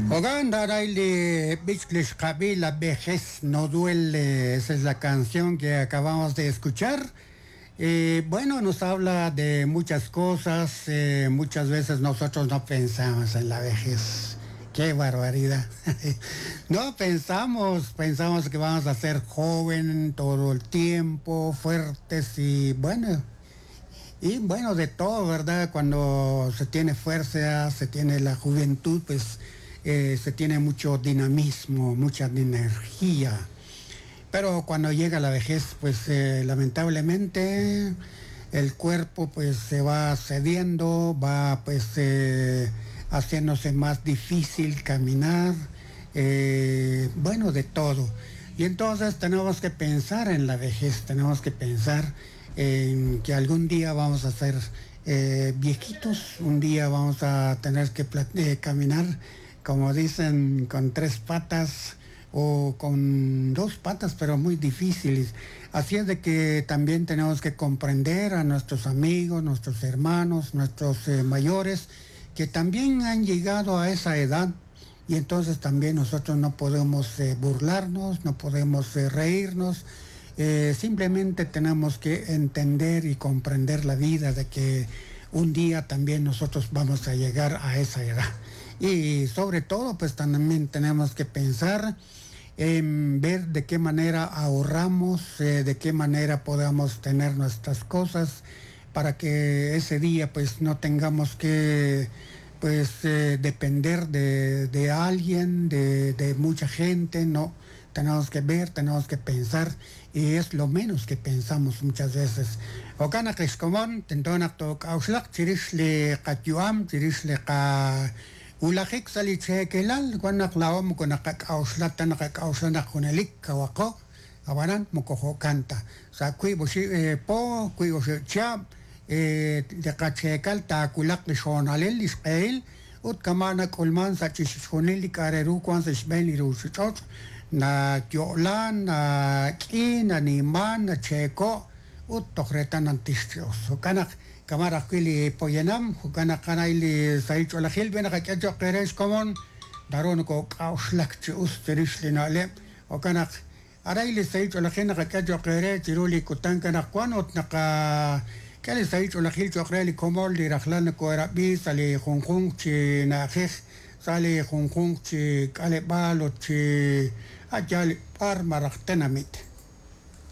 Oganda Raili Bichlish Kabi, la vejez no duele, esa es la canción que acabamos de escuchar. Bueno, nos habla de muchas cosas, muchas veces nosotros no pensamos en la vejez. ¡Qué barbaridad! No pensamos que vamos a ser joven todo el tiempo, fuertes y bueno, de todo, ¿verdad? Cuando se tiene fuerza, se tiene la juventud, pues se tiene mucho dinamismo, mucha energía. Pero cuando llega la vejez, pues lamentablemente el cuerpo pues se va cediendo, va pues haciéndose más difícil caminar, bueno, de todo. Y entonces tenemos que pensar en la vejez, tenemos que pensar en que algún día vamos a ser viejitos, un día vamos a tener que caminar, como dicen, con 3 patas o con 2 patas, pero muy difíciles. Así es de que también tenemos que comprender a nuestros amigos, nuestros hermanos, nuestros mayores, que también han llegado a esa edad, y entonces también nosotros no podemos burlarnos, no podemos reírnos. Simplemente tenemos que entender y comprender la vida, de que un día también nosotros vamos a llegar a esa edad. Y sobre todo, pues también tenemos que pensar en ver de qué manera ahorramos, de qué manera podamos tener nuestras cosas, para que ese día pues no tengamos que pues depender de alguien, de mucha gente. No, tenemos que ver, tenemos que pensar, y es lo menos que pensamos muchas veces. Okana kishkomon, tentonak tok auslak, tirish le katyuam, tirish le ka ulakik salitsekelal, kwanak laom kunakak auslata nakak kunelik kawako, awanan mukoho kanta. Sa kui boshi po, kui boshi chab, de kachekal ta kulak lishonalil isqail, ut kamana kulman sa chishonili kareru kwan sa shbeli rushchot, na kyolan, na ki, na niman, na cheko, ut tokhretan antistios. Kanak kamara kwili poyenam, kanak kanaili saicho la khil bena kacho qeresh komon, daron ko kauslak chi usterish linale, o kanak araili saicho la khina kacho qeresh tiruli kutan kanak kwanot naka kali saicho la khil chokreli komol li rakhlan ko rabi sali khunkhung chi na khikh sali khunkhung chi kale balot chi ajali par maraktenamit.